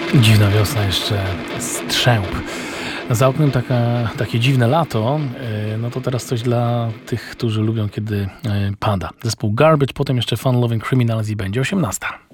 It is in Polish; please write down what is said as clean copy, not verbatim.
Dziwna wiosna, jeszcze strzęp. Za oknem takie dziwne lato, no to teraz coś dla tych, którzy lubią, kiedy pada. Zespół Garbage, potem jeszcze Fun Loving Criminals i będzie 18.